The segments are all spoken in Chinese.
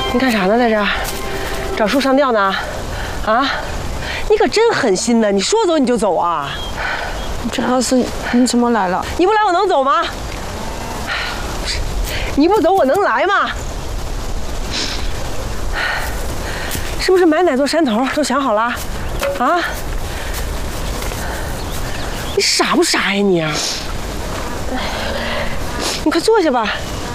你干啥呢，在这儿找树上吊呢？啊，你可真狠心呢！你说走你就走啊？ 张老师，你怎么来了？ 你不来我能走吗？你不走我能来吗？是不是买哪座山头都想好了？啊？你傻不傻呀你？你快坐下吧。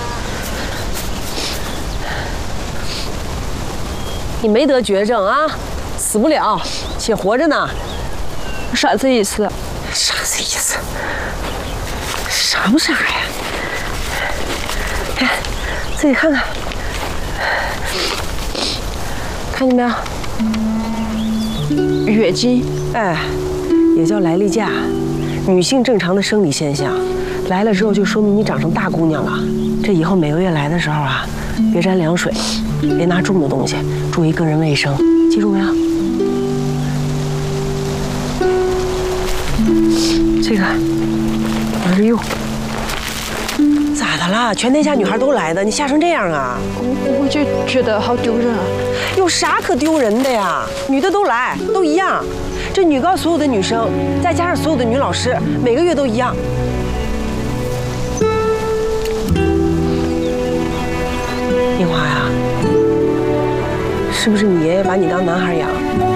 你没得绝症啊，死不了，且活着呢。 啥子意思？ 啥子意思？傻不傻呀？看，自己看看，看见没有？ 月经， 哎，也叫来例假，女性正常的生理现象，来了之后就说明你长成大姑娘了。这以后每个月来的时候啊，别沾凉水，别拿重的东西，注意个人卫生，记住没有？这个往这用。咋的啦？全天下女孩都来的，你吓成这样啊？ 我就觉得好丢人啊！ 有啥可丢人的呀？女的都来，都一样。这女高所有的女生，再加上所有的女老师，每个月都一样。樱花呀，是不是你爷爷把你当男孩养？